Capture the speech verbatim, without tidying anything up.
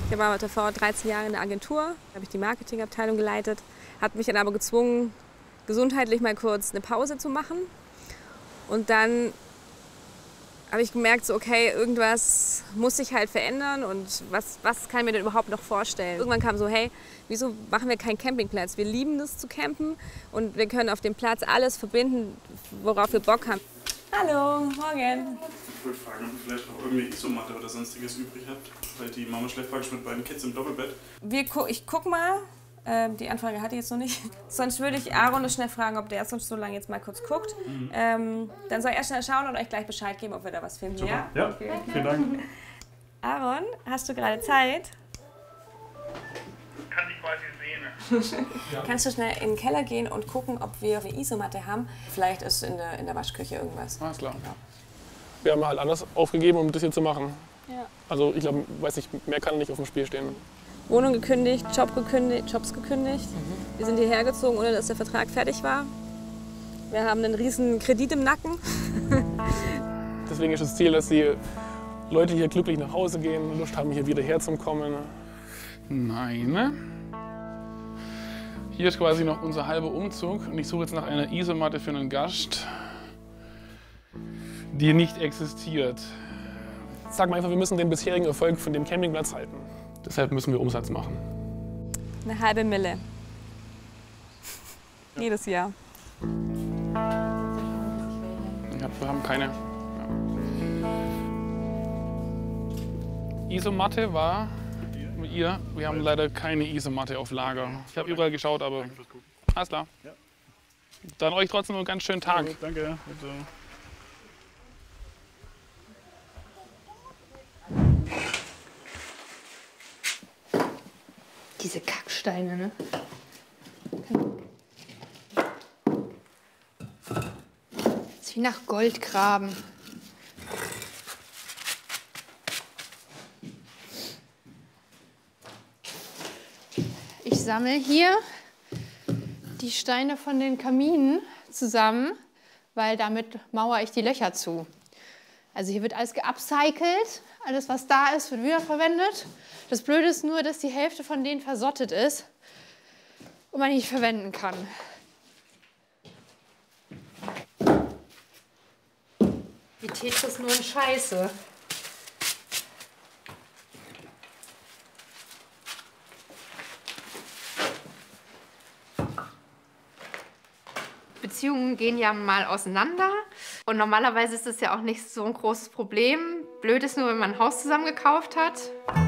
Ich war davor dreizehn Jahre in der Agentur, da habe ich die Marketingabteilung geleitet, hat mich dann aber gezwungen, gesundheitlich mal kurz eine Pause zu machen. Und dann habe ich gemerkt, so, okay, irgendwas muss sich halt verändern und was, was kann ich mir denn überhaupt noch vorstellen? Irgendwann kam so, hey, wieso machen wir keinen Campingplatz? Wir lieben es zu campen und wir können auf dem Platz alles verbinden, worauf wir Bock haben. Hallo, morgen. Ich wollte fragen, ob ihr vielleicht noch irgendwie Isomatte oder sonstiges übrig habt, weil die Mama schläft praktisch mit beiden Kids im Doppelbett. Wir gu ich guck mal. Ähm, die Anfrage hatte ich jetzt noch nicht. Sonst würde ich Aaron noch schnell fragen, ob der sonst so lange jetzt mal kurz guckt. Mhm. Ähm, dann soll er schnell schauen und euch gleich Bescheid geben, ob wir da was finden. Super. Ja, ja okay. Vielen Dank. Aaron, hast du gerade Zeit? Kann ich quasi sehen. Ja. Kannst du schnell in den Keller gehen und gucken, ob wir eine Isomatte haben? Vielleicht ist in der, in der Waschküche irgendwas. Alles klar. Genau. Wir haben halt alles aufgegeben, um das hier zu machen. Ja. Also ich glaube, weiß nicht, mehr kann nicht auf dem Spiel stehen. Wohnung gekündigt, Job gekündigt, Jobs gekündigt. Mhm. Wir sind hierher gezogen, ohne dass der Vertrag fertig war. Wir haben einen riesen Kredit im Nacken. Deswegen ist das Ziel, dass die Leute hier glücklich nach Hause gehen, Lust haben, hier wieder herzukommen. Nein. Hier ist quasi noch unser halber Umzug und ich suche jetzt nach einer Isomatte für einen Gast, die nicht existiert. Sag mal einfach, wir müssen den bisherigen Erfolg von dem Campingplatz halten. Deshalb müssen wir Umsatz machen. Eine halbe Mille. Jedes Jahr. Ja, wir haben keine. Ja. Isomatte war mit ihr. Wir haben leider keine Isomatte auf Lager. Ich habe überall geschaut, aber alles klar. Dann euch trotzdem noch einen ganz schönen Tag. Danke. Bitte. Diese Kacksteine, ne? Das ist wie nach Gold graben. Ich sammle hier die Steine von den Kaminen zusammen, weil damit mauere ich die Löcher zu. Also hier wird alles geupcycelt, alles was da ist, wird wiederverwendet. Das Blöde ist nur, dass die Hälfte von denen versottet ist und man nicht verwenden kann. Wie Tetris nur in Scheiße. Beziehungen gehen ja mal auseinander und normalerweise ist das ja auch nicht so ein großes Problem. Blöd ist nur, wenn man ein Haus zusammen gekauft hat.